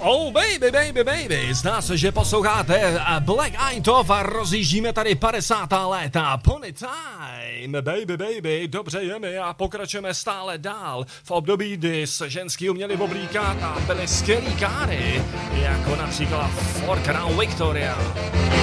Oh baby, baby, baby, zdá se, že posloucháte Black Eyed Peas a rozjíždíme tady 50. léta. Pony time, baby, baby, dobře je mi a pokračujeme stále dál v období, kdy se ženský uměli oblíkat a byly skvělý káry, jako například Ford Crown Victoria.